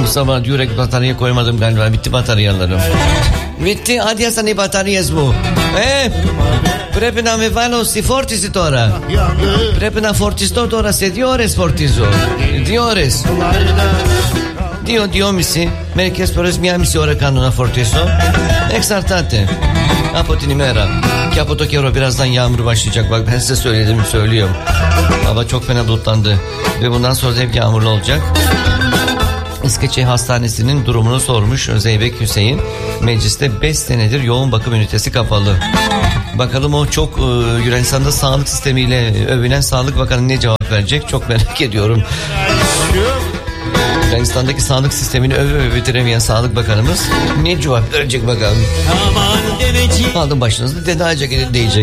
Mustafa diyor ki batarya koymadım galiba. Bitti bataryalarım. Bitti. Adesso nei batariyesmu. Πρέπει να με βάλω στη φόρτιση τώρα. Πρέπει να φορτιστώ τώρα σε 2 ώρες φορτίζω. 2 ώρες. 2-2,5. Μερικές φορές 1,5 ώρα κάνω να φορτίσω. Εξαρτάται από την ημέρα και από το kero. Birazdan yağmur başlayacak. Bak ben size söylüyorum. Hava çok fena bulutlandı ve bundan sonra da hep yağmurlu olacak. İskeçe Hastanesi'nin durumunu sormuş Zeybek Hüseyin. Mecliste 5 senedir yoğun bakım ünitesi kapalı. Bakalım o çok Yunanistan'da sağlık sistemiyle övünen Sağlık Bakanı ne cevap verecek, çok merak ediyorum. Yunanistan'daki sağlık sistemini öve bitiremeyen Sağlık Bakanımız ne cevap verecek bakalım. Alın başınızda tedavi edin diyecek.